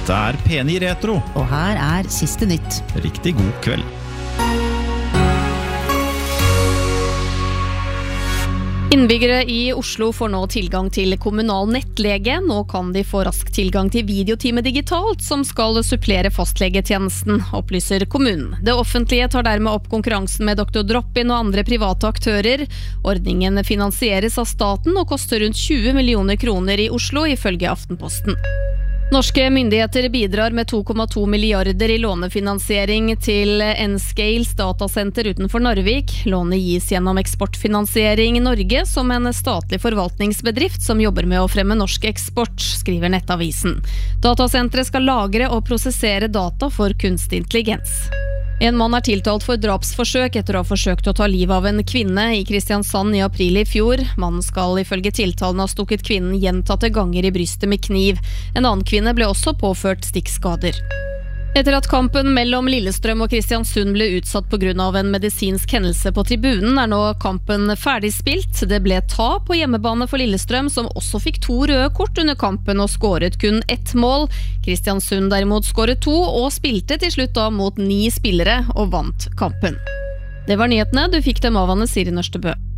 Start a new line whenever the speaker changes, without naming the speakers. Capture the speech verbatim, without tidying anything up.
Dette er P ni Retro.
Og her er siste nytt.
Riktig god kveld.
Innbyggere i Oslo får nå tilgang til kommunal nettlege. Nå kan de få rask tilgang til videotime digitalt, som skal supplere fastlegetjenesten, opplyser kommunen. Det offentlige tar dermed opp konkurransen med doktor Drop-in og andre private aktører. Ordningen finansieres av staten og koster rundt tjue millioner kroner i Oslo, ifølge Aftenposten. Norske myndigheter bidrar med to komma to milliarder i lånefinansiering til N-Scales datasenter utenfor Narvik. Lånet gis gjennom Eksportfinansiering Norge som en statlig forvaltningsbedrift som jobber med å fremme norsk eksport, skriver Nettavisen. Datasenteret skal lagre og prosessere data for kunstig intelligens. En mann er tiltalt for drapsforsøk etter å ha forsøkt å ta livet av en kvinne i Kristiansand i april i fjor. Mannen skal ifølge tiltalen ha stukket kvinnen gjentatte ganger i brystet med kniv. En annen kvinne ble også påført stikkskader. Etter at kampen mellom Lillestrøm og Kristiansund ble utsatt på grunn av en medisinsk hendelse på tribunen, er nå kampen ferdigspilt. Det ble tap på hjemmebane for Lillestrøm, som også fikk to røde kort under kampen og skåret kun ett mål. Kristiansund derimot skåret to og spilte til slutt da mot ni spillere og vant kampen. Det var nyhetene, du fikk dem av Anne Siri Nørstebø.